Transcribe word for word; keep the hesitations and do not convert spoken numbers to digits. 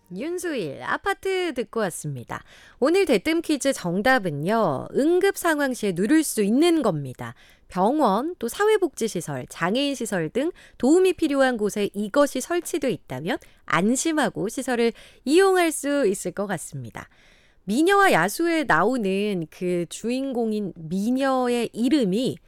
윤수일 아파트 듣고 왔습니다. 오늘 대뜸 퀴즈 정답은요. 응급 상황 시에 누를 수 있는 겁니다. 병원, 또 사회복지시설, 장애인 시설 등 도움이 필요한 곳에 이것이 설치되어 있다면 안심하고 시설을 이용할 수 있을 것 같습니다. 미녀와 야수에 나오는 그 주인공인 미녀의 이름이